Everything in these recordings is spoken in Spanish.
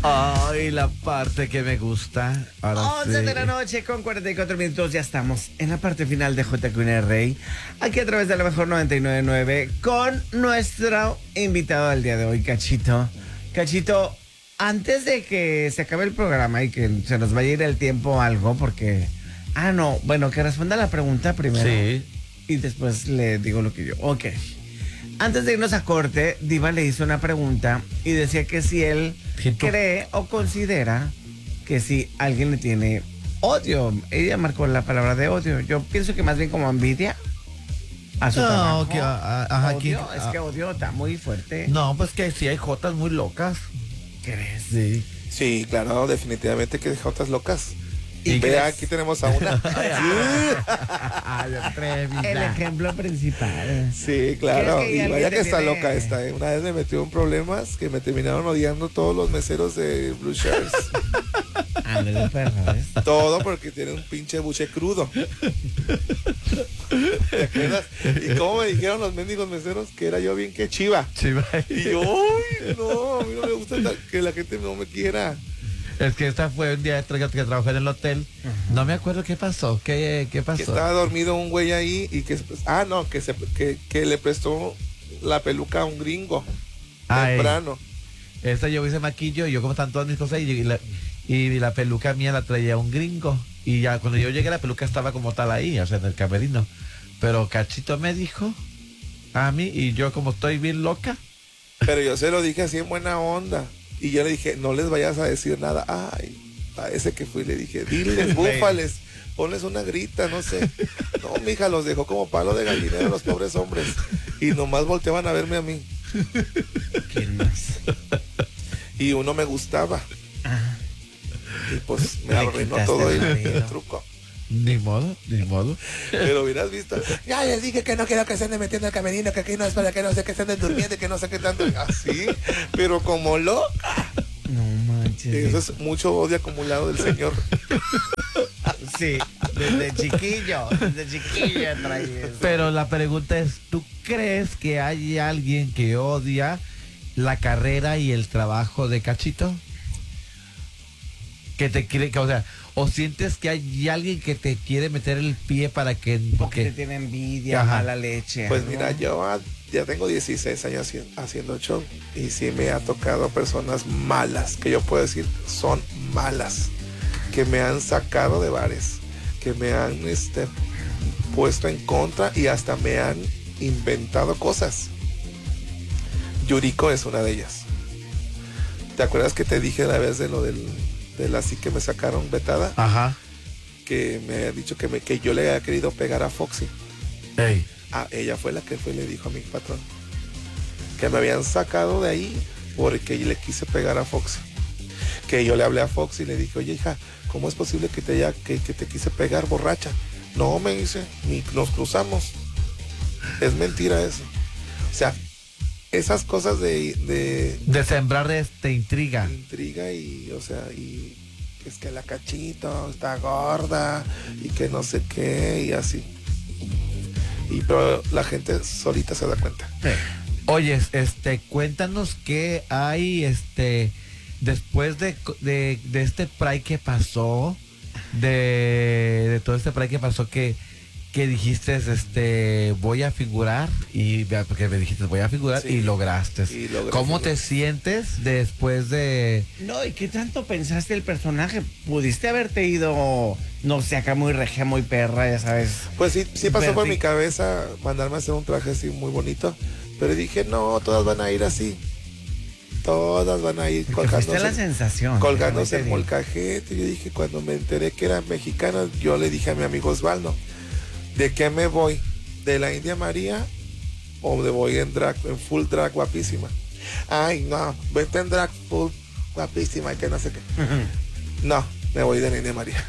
Ay, la parte que me gusta. Ahora 11 sí. de la noche con 44 minutos. Ya estamos en la parte final de JQN Rey. Aquí a través de la mejor 99.9 con nuestro invitado del día de hoy, Cachito. Cachito, antes de que se acabe el programa y que se nos vaya a ir el tiempo o algo, porque... Ah, no, bueno, que responda la pregunta primero. Sí. Y después le digo lo que yo. Ok. Antes de irnos a corte, Diva le hizo una pregunta y decía que si él cree o considera que si alguien le tiene odio. Ella marcó la palabra de odio. Yo pienso que más bien como envidia a su trabajo. Que, ajá, Odio, es que odio está muy fuerte. No, pues que sí hay jotas muy locas. ¿Crees? Sí. Sí, claro, definitivamente que jotas locas. ¿Y Y vea, crees? aquí tenemos a una. Ay, atrevida. El ejemplo principal. Sí, claro. ¿Crees que Y alguien vaya te que está tiene- loca esta, ¿eh? Una vez me metió en problemas que me terminaron odiando todos los meseros de Blue Shirts. Ándale, perro, ¿ves? Todo porque tiene un pinche buche crudo. ¿Te acuerdas? ¿Y cómo me dijeron los mendigos meseros que era yo bien que chiva? Sí, Y yo, uy, no, a mí no me gusta que la gente no me quiera. es que esta fue un día que trabajé en el hotel. No me acuerdo qué pasó. ¿Qué Que pasó? estaba dormido un güey ahí y que, que le prestó la peluca a un gringo Ay. temprano. Esta yo hice maquillo y yo como están todas mis cosas y la peluca mía la traía un gringo. Y ya cuando yo llegué la peluca estaba como tal ahí, o sea, en el camerino. Pero Cachito me dijo a mí y yo como estoy bien loca. Pero yo se lo dije así en buena onda. Y yo le dije, no les vayas a decir nada. Ay, a ese que fui le dije, diles, búfales, ponles una grita, no sé. No, mija, los dejó como palo de gallinero los pobres hombres. Y nomás volteaban a verme a mí. ¿Quién más? Y uno me gustaba. Y pues me Le arruinó quitaste todo el el marido. truco. Ni modo, ni modo. Pero hubieras visto. Ya les dije que no quiero que se anden metiendo al camerino, que aquí no es para que no sé que se anden durmiendo, que no sé qué tanto. Así, pero como loca. No manches. Eso es mucho odio acumulado del señor. Sí, desde chiquillo trae eso. Pero la pregunta es, ¿tú crees que hay alguien que odia la carrera y el trabajo de Cachito? Que te quiere, o sea, o sientes que hay alguien que te quiere meter el pie para que... Porque te tiene envidia, Ajá. mala leche. Pues ¿no? mira, yo ya tengo 16 años haciendo show y sí me ha tocado personas malas, que yo puedo decir son malas, que me han sacado de bares, que me han puesto en contra y hasta me han inventado cosas. Yuriko es una de ellas. ¿Te acuerdas que te dije la vez de lo del así que me sacaron vetada? Ajá. Que me había dicho que yo le había querido pegar a Foxy. Ey. Ella fue la que fue y le dijo a mi patrón que me habían sacado de ahí porque le quise pegar a Foxy. Que yo le hablé a Foxy y le dije, oye hija, ¿cómo es posible que te quise pegar borracha? No, me dice, ni nos cruzamos. Es mentira eso. O sea, esas cosas de De sembrar intriga. intriga y, o sea, y es que la Cachito está gorda y que no sé qué y así. Pero la gente solita se da cuenta. Oye, cuéntanos qué hay, después de este Pride que pasó, de todo este Pride que pasó, que dijiste, voy a figurar, porque me dijiste, voy a figurar, Sí. y lograste. Y logré ¿Cómo te figurar. sientes después de...? No, ¿y qué tanto pensaste el personaje? Pudiste haberte ido, no sé, acá muy regia, muy perra, ya sabes. Pues sí pasó por Verdi- mi cabeza mandarme a hacer un traje así muy bonito, pero dije, no, todas van a ir así. Todas van a ir Porque fuiste la colgándose, sensación. colgándose el déjame te molcajete. Yo dije, cuando me enteré que era mexicana, yo le dije a mi amigo Osvaldo, ¿de qué me voy? ¿De la India María o me voy en drag, en full drag guapísima? Ay, no, vete en drag full guapísima y que no sé qué. No, me voy de la India María.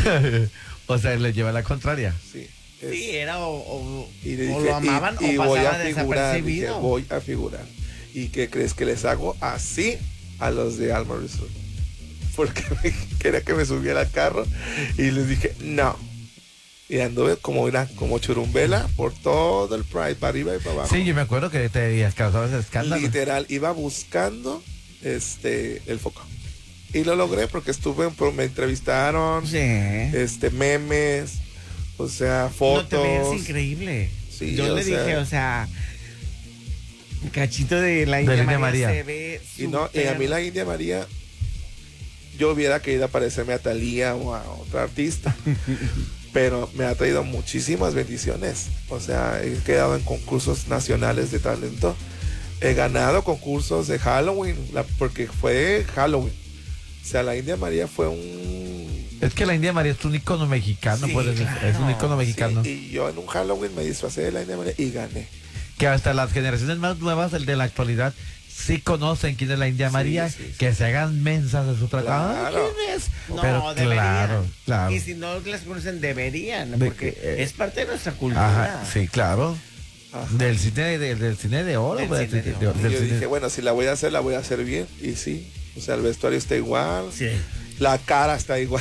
O sea, le lleva la contraria. Sí. digo. Sí, era o Y le o dije, lo amaban y o voy a pasaba figurar, dije, desapercibido. voy a figurar. ¿Y qué crees que les hago así a los de Alma Resort? Porque quería que me subiera al carro y les dije, no. Y anduve como churumbela por todo el Pride, para arriba y para abajo. Sí, yo me acuerdo que te habías causado ese escándalo. Literal, iba buscando el foco. Y lo logré porque me entrevistaron, Sí. Memes, o sea, No, fotos. te veías increíble. Sí, Yo o le sea, dije, o sea, Cachito de la De India la María, India María. se ve y no, y a súper- mí la India María, yo hubiera querido parecerme a Thalía o a otra artista. Pero me ha traído muchísimas bendiciones. O sea, he quedado en concursos nacionales de talento. He ganado concursos de Halloween, porque fue Halloween. O sea, la India María fue un... Es que la India María es un icono mexicano, Sí, pues, claro. es un icono mexicano. Sí, y yo en un Halloween me disfracé de la India María y gané. Que hasta las generaciones más nuevas, el de la actualidad, sí conocen quién es la India Sí, María, sí, sí. que se hagan mensas de su trabajo. Claro. ¿Quién es? No, Pero deberían. claro. Y si no las conocen, deberían, De porque que, es parte de nuestra cultura. Ajá, sí, claro. Ajá. Del cine de oro. Del pues, cine de oro. Y del yo cine- dije, bueno, si la voy a hacer bien. Y sí, o sea, el vestuario está igual, Sí. la cara está igual.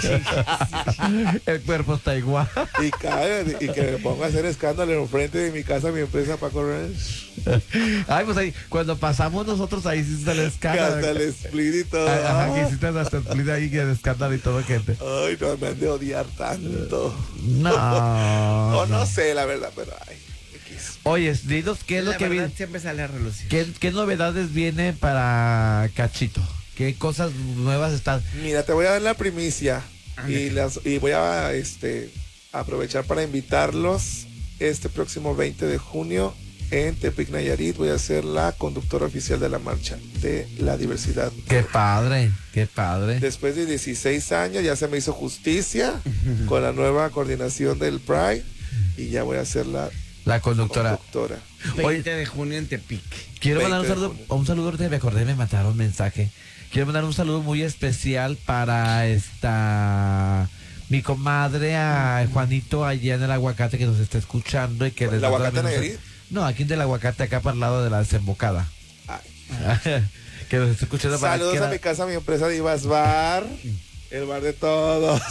El cuerpo está igual. Y que me ponga a hacer escándalo en frente de mi casa, mi empresa, para correr. Ay, pues ahí, cuando pasamos nosotros ahí sí se le escándalo. Hasta el split y todo. Ajá, que hiciste hasta el split ahí, que el escándalo y todo, gente. Ay, no, me han de odiar tanto. No. O no sé, la verdad, pero ay. X. Oye, dinos, ¿qué es lo La que verdad viene? siempre sale a relucir. ¿Qué novedades viene para Cachito? ¿Qué cosas nuevas están? Mira, te voy a dar la primicia. Ándale. Y voy a aprovechar para invitarlos este próximo 20 de junio en Tepic, Nayarit. Voy a ser la conductora oficial de la marcha de la diversidad. Qué padre, qué padre. Después de 16 años ya se me hizo justicia con la nueva coordinación del Pride y ya voy a ser la La conductora. conductora. 20 de junio en Tepic. Quiero mandar 20 de junio. un saludo, ahorita me acordé, me mataron un mensaje. Quiero mandar un saludo muy especial para mi comadre, a Juanito, allá en el aguacate, que nos está escuchando y que ¿El les mando aguacate también un Nayarit? No, aquí en el aguacate, acá para el lado de la desembocada. Ay. Que nos está escuchando para Saludos que a mi casa, mi empresa Divas Bar, el bar de todos.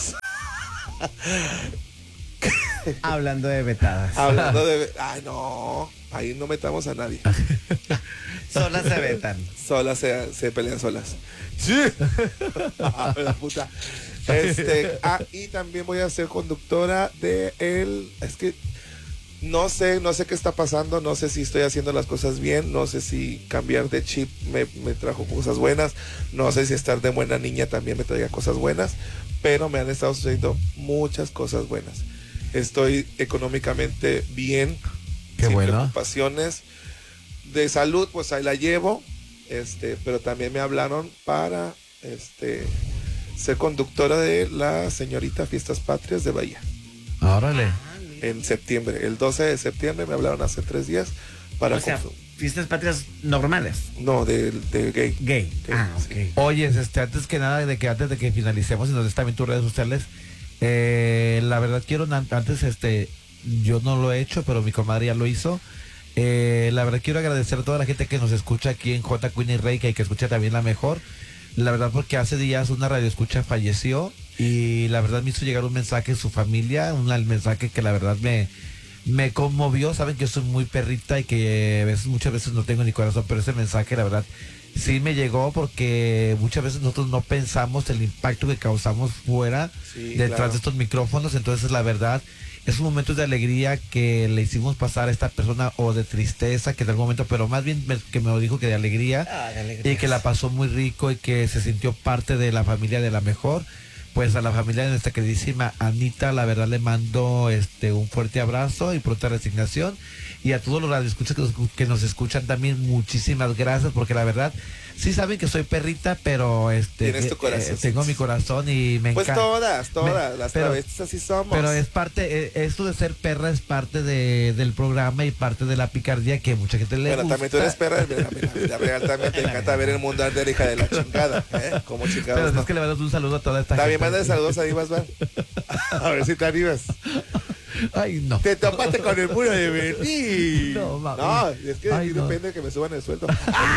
Hablando de vetadas. Hablando de... Ay, no, ahí no metamos a nadie. Solas se vetan. Solas se pelean solas. Sí. La puta. Y también voy a ser conductora de es que no sé qué está pasando, no sé si estoy haciendo las cosas bien, no sé si cambiar de chip me trajo cosas buenas, no sé si estar de buena niña también me traiga cosas buenas, pero me han estado sucediendo muchas cosas buenas. Estoy económicamente bien, Qué sin bueno. preocupaciones. De salud, pues ahí la llevo, pero también me hablaron para ser conductora de la señorita Fiestas Patrias de Bahía Órale. en septiembre. El 12 de septiembre me hablaron hace 3 días para... O sea, fiestas patrias normales. no, de gay. Gay. Ah, Sí. ok. Oye, antes de que finalicemos y nos des también tus redes sociales, la verdad quiero antes, yo no lo he hecho, pero mi comadre ya lo hizo. La verdad quiero agradecer a toda la gente que nos escucha aquí en J. Queen y Rey, que escucha también la mejor. La verdad, porque hace días una radioescucha falleció y la verdad me hizo llegar un mensaje de su familia, un mensaje que la verdad me conmovió. Saben que soy muy perrita y que muchas veces no tengo ni corazón, pero ese mensaje la verdad sí me llegó, porque muchas veces nosotros no pensamos el impacto que causamos fuera, Sí, detrás claro. de estos micrófonos. Entonces la verdad es un momento de alegría que le hicimos pasar a esta persona, o de tristeza que en algún momento, pero más bien que me lo dijo que de alegría, Ah, de alegría. y que la pasó muy rico y que se sintió parte de la familia de la mejor. Pues a la familia de nuestra queridísima Anita, la verdad le mando un fuerte abrazo y pronta resignación. Y a todos los radioescuchas que nos escuchan también, muchísimas gracias, porque la verdad sí saben que soy perrita, pero Tienes tu corazón. tengo mi corazón y me Pues encanta. todas, las pero- travestis así somos. Pero es parte, esto de ser perra es parte del programa y parte de la picardía que mucha gente le Bueno, gusta. también tú eres perra, la real también te encanta ver el mundo arder, hija de la chingada, ¿eh? Como Pero chingados, ¿no? es que le mandamos un saludo a toda esta También gente. manda saludos a Divas Bar. A ver si te animas. Ay, no. Te topaste con el muro de Berlín. No, mami. No, es que Ay, aquí no. depende de que me suban el sueldo.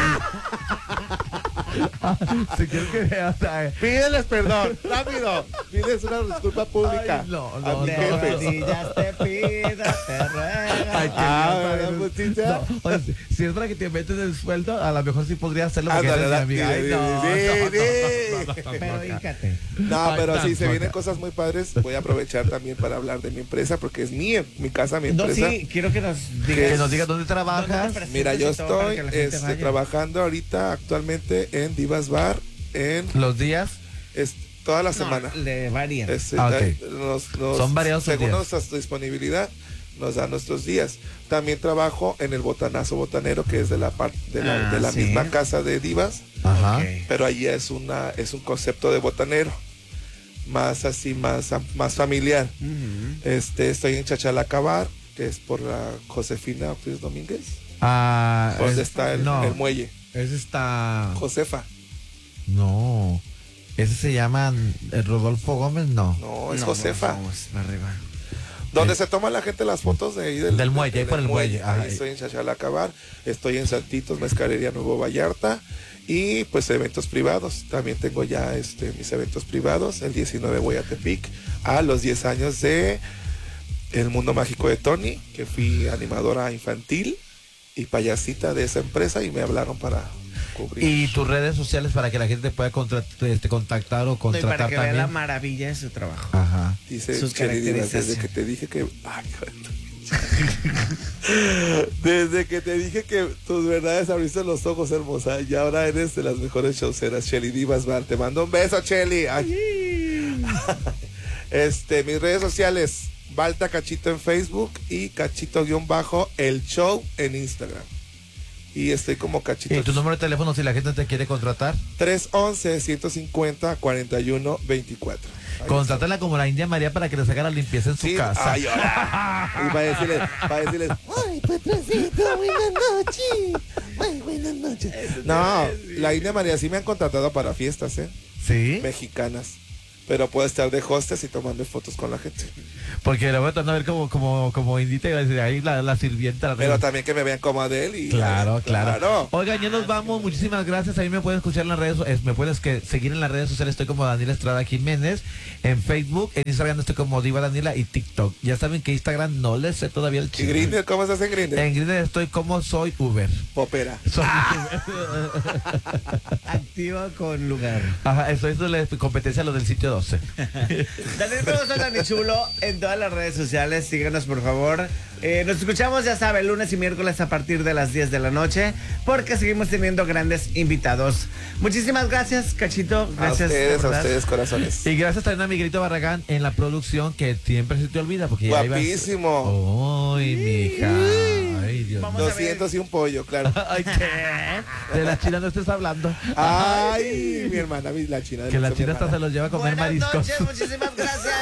Si quieres que veas, Pídeles perdón, rápido. Pides una disculpa pública. Ay, no, a no, mi no. jefe. Rodillas te pido, te ruego. Ay, qué Ah, bien, ¿verdad, padre. muchacha? No, o sea, si es para que te metes el sueldo, a lo mejor sí podría hacerlo, porque Ándale, eres mi amiga. Ay, no, sí, no, no, sí. Pero híjate. No, Ay, pero si se tampoco. vienen cosas muy padres, voy a aprovechar también para hablar de mi empresa, porque es mía, mi casa, mi No, empresa. sí, quiero que nos Que digas. nos digas dónde trabajas. ¿Dónde te Mira, yo presentes y todo para estoy que la gente vaya? trabajando ahorita actualmente en Divas Bar, en Los días. toda la No, semana. le varían. Ok. Son variados los según días. nuestra disponibilidad, nos dan nuestros días. También trabajo en el Botanazo Botanero, que es de la parte de la sí. misma casa de Divas, Ajá. Ok. pero allí es un concepto de botanero, más así, más familiar. Ujú. Estoy en Chachalacabar, que es por la Josefina Ortiz Domínguez, Ah, donde está el muelle. Ese está. Josefa, No. Ese se llama Rodolfo Gómez, no. no, es No, Josefa. vamos para arriba. Donde se toma la gente las fotos de ahí Del muelle, ahí por el muelle. Ahí Ajá. estoy en Chachalacabar, estoy en Santitos, Mezcalería Nuevo Vallarta, y pues eventos privados. También tengo ya mis eventos privados. El 19 voy a Tepic a los 10 años de El Mundo Mágico de Tony, que fui animadora infantil y payasita de esa empresa, y me hablaron para cubrir. Y tus redes sociales para que la gente te pueda contactar o No, y contratar para que vea la también. maravilla de su trabajo. Ajá. Dice sus Chely Divas, desde caracterizaciones. que te dije que... Ay, desde que te dije que tus verdades abriste los ojos, hermosa, y ahora eres de las mejores showceras. Chely Divas Bar, te mando un beso, Chely. Ay. Mis redes sociales, Balta Cachito en Facebook y Cachito-el show en Instagram. Y estoy como Cachito. ¿Y tu número de teléfono si la gente te quiere contratar? 311-150-4124. Contrátala como la India María para que le haga la limpieza en su Sí, casa. ay, ahora. Y para decirles, ay, Petrocito, buenas noches. Ay, buenas noches. No, la India María sí me han contratado para fiestas, ¿Sí? mexicanas. Pero puedo estar de hostess y tomarme fotos con la gente. Porque le voy a tratar de ver como Indita y va a decir ahí la sirvienta. La Pero también que me vean como Adele. Y, Claro. Oigan, ya nos vamos. Muchísimas gracias. A mí me pueden escuchar en las redes, me puedes seguir en las redes sociales. Estoy como Daniela Estrada Jiménez. En Facebook, en Instagram estoy como Diva Daniela y TikTok. Ya saben que Instagram no les sé todavía el ¿Y chiste. Grindr? ¿Cómo estás en Grindr? En Grindr estoy como Soy Uber. Popera. Soy Activa con lugar. Ajá, eso es la competencia lo del sitio 12. Daniel Pedrosa, Dani Chulo, en todas las redes sociales. Síganos, por favor. Nos escuchamos, ya sabe, lunes y miércoles a partir de las 10 de la noche, porque seguimos teniendo grandes invitados. Muchísimas gracias, Cachito. Gracias. de A verdad. ustedes, corazones. Y gracias también a Miguelito Barragán en la producción, que siempre se te olvida porque ya ibas. Guapísimo. Ay, mija. Ay, Dios. Vamos a ver. 200 y un pollo, claro. Ay, ¿qué? De la China no estés hablando. Ay, mi hermana, la china. Que la mi China hasta hermana. se los lleva a comer Buenas mariscos. noches, muchísimas gracias.